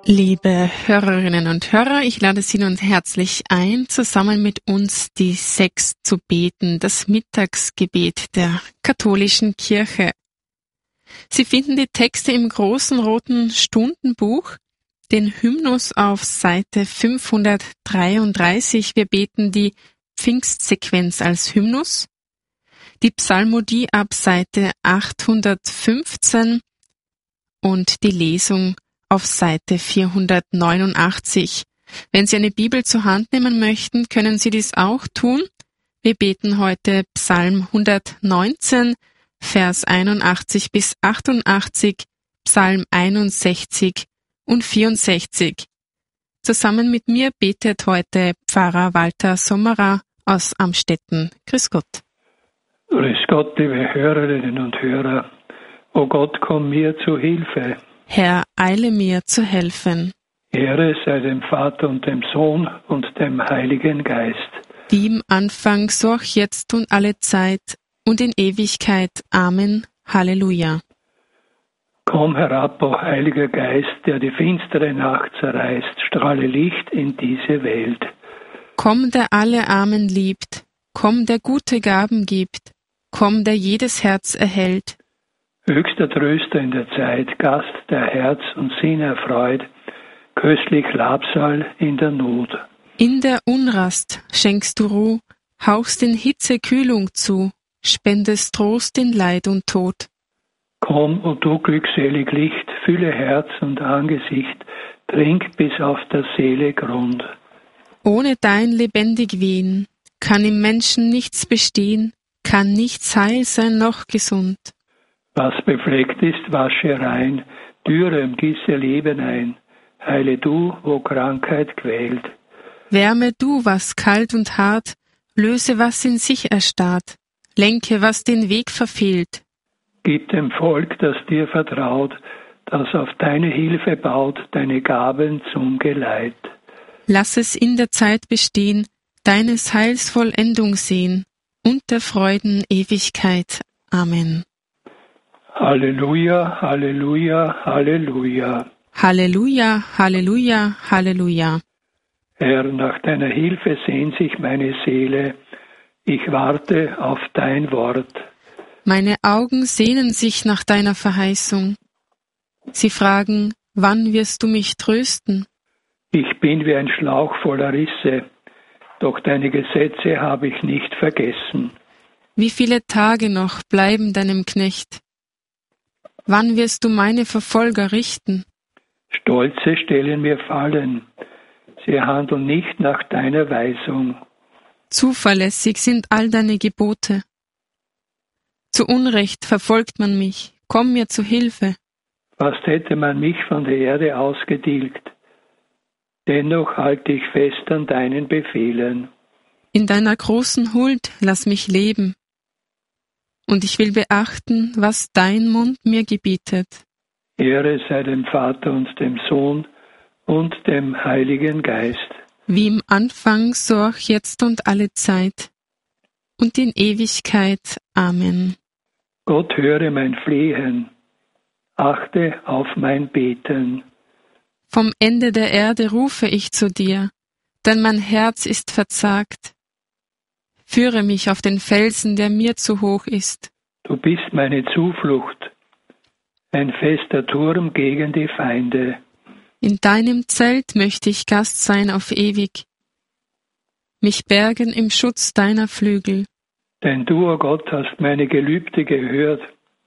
Liebe Hörerinnen und Hörer, ich lade Sie nun herzlich ein, zusammen mit uns die 6 zu beten, das Mittagsgebet der katholischen Kirche. Sie finden die Texte im großen roten Stundenbuch, den Hymnus auf Seite 533. Wir beten die Pfingstsequenz als Hymnus, die Psalmodie ab Seite 815 und die Lesung auf Seite 489. Wenn Sie eine Bibel zur Hand nehmen möchten, können Sie dies auch tun. Wir beten heute Psalm 119, Vers 81 bis 88, Psalm 61 und 64. Zusammen mit mir betet heute Pfarrer Walter Sommerer aus Amstetten. Grüß Gott. Grüß Gott, liebe Hörerinnen und Hörer. O Gott, komm mir zu Hilfe. Herr, eile mir zu helfen. Ehre sei dem Vater und dem Sohn und dem Heiligen Geist. Wie im Anfang, so auch jetzt und alle Zeit und in Ewigkeit. Amen. Halleluja. Komm herab, o Heiliger Geist, der die finstere Nacht zerreißt, strahle Licht in diese Welt. Komm, der alle Armen liebt, komm, der gute Gaben gibt, komm, der jedes Herz erhält. Höchster Tröster in der Zeit, Gast, der Herz und Sinn erfreut, köstlich Labsal in der Not. In der Unrast schenkst du Ruh, hauchst in Hitze Kühlung zu, spendest Trost in Leid und Tod. Komm, o du glückselig Licht, fülle Herz und Angesicht, trink bis auf der Seele Grund. Ohne dein lebendig Wehen kann im Menschen nichts bestehen, kann nichts heil sein noch gesund. Was befleckt ist, wasche rein, Dürrem gieße Leben ein, heile du, wo Krankheit quält. Wärme du, was kalt und hart, löse, was in sich erstarrt, lenke, was den Weg verfehlt. Gib dem Volk, das dir vertraut, das auf deine Hilfe baut, deine Gaben zum Geleit. Lass es in der Zeit bestehen, deines Heils Vollendung sehen und der Freuden Ewigkeit. Amen. Halleluja, Halleluja, Halleluja. Halleluja, Halleluja, Halleluja. Herr, nach deiner Hilfe sehnt sich meine Seele. Ich warte auf dein Wort. Meine Augen sehnen sich nach deiner Verheißung. Sie fragen, wann wirst du mich trösten? Ich bin wie ein Schlauch voller Risse, doch deine Gesetze habe ich nicht vergessen. Wie viele Tage noch bleiben deinem Knecht? Wann wirst du meine Verfolger richten? Stolze stellen mir Fallen, sie handeln nicht nach deiner Weisung. Zuverlässig sind all deine Gebote. Zu Unrecht verfolgt man mich, komm mir zu Hilfe. Fast hätte man mich von der Erde ausgetilgt. Dennoch halte ich fest an deinen Befehlen. In deiner großen Huld lass mich leben. Und ich will beachten, was dein Mund mir gebietet. Ehre sei dem Vater und dem Sohn und dem Heiligen Geist. Wie im Anfang, so auch jetzt und alle Zeit. Und in Ewigkeit. Amen. Gott höre mein Flehen, achte auf mein Beten. Vom Ende der Erde rufe ich zu dir, denn mein Herz ist verzagt. Führe mich auf den Felsen, der mir zu hoch ist. Du bist meine Zuflucht, ein fester Turm gegen die Feinde. In deinem Zelt möchte ich Gast sein auf ewig, mich bergen im Schutz deiner Flügel. Denn du, o Gott, hast meine Gelübde gehört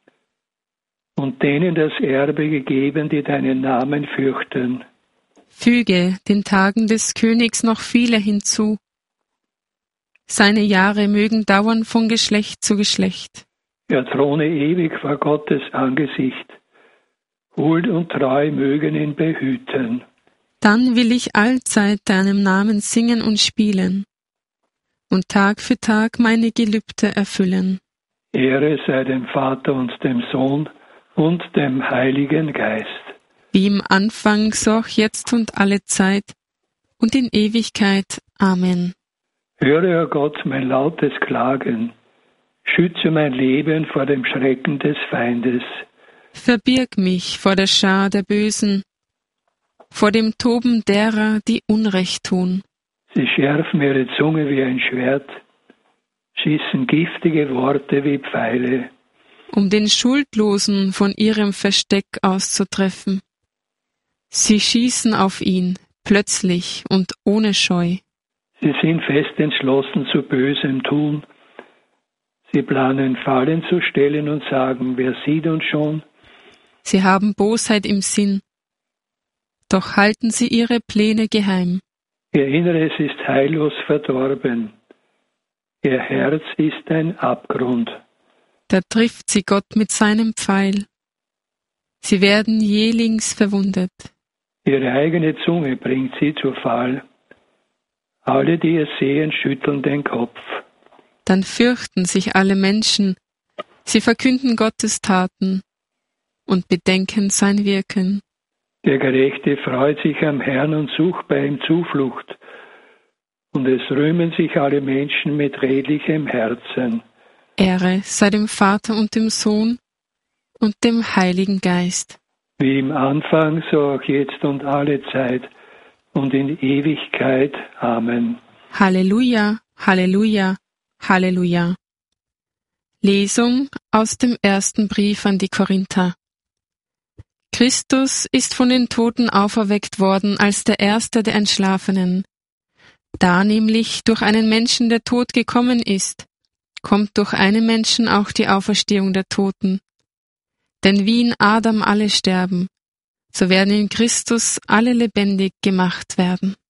und denen das Erbe gegeben, die deinen Namen fürchten. Füge den Tagen des Königs noch viele hinzu. Seine Jahre mögen dauern von Geschlecht zu Geschlecht. Er throne ewig vor Gottes Angesicht. Huld und Treu mögen ihn behüten. Dann will ich allzeit deinem Namen singen und spielen und Tag für Tag meine Gelübde erfüllen. Ehre sei dem Vater und dem Sohn und dem Heiligen Geist. Wie im Anfang, so auch jetzt und alle Zeit und in Ewigkeit. Amen. Höre, o Gott, mein lautes Klagen. Schütze mein Leben vor dem Schrecken des Feindes. Verbirg mich vor der Schar der Bösen, vor dem Toben derer, die Unrecht tun. Sie schärfen ihre Zunge wie ein Schwert, schießen giftige Worte wie Pfeile, um den Schuldlosen von ihrem Versteck auszutreffen. Sie schießen auf ihn, plötzlich und ohne Scheu. Sie sind fest entschlossen zu bösem Tun. Sie planen Fallen zu stellen und sagen, wer sieht uns schon? Sie haben Bosheit im Sinn, doch halten sie ihre Pläne geheim. Ihr Inneres ist heillos verdorben. Ihr Herz ist ein Abgrund. Da trifft sie Gott mit seinem Pfeil. Sie werden jählings verwundet. Ihre eigene Zunge bringt sie zu Fall. Alle, die es sehen, schütteln den Kopf. Dann fürchten sich alle Menschen. Sie verkünden Gottes Taten und bedenken sein Wirken. Der Gerechte freut sich am Herrn und sucht bei ihm Zuflucht. Und es rühmen sich alle Menschen mit redlichem Herzen. Ehre sei dem Vater und dem Sohn und dem Heiligen Geist. Wie im Anfang, so auch jetzt und alle Zeit und in Ewigkeit. Amen. Halleluja, Halleluja, Halleluja. Lesung aus dem ersten Brief an die Korinther. Christus ist von den Toten auferweckt worden als der Erste der Entschlafenen. Da nämlich durch einen Menschen der Tod gekommen ist, kommt durch einen Menschen auch die Auferstehung der Toten. Denn wie in Adam alle sterben, so werden in Christus alle lebendig gemacht werden.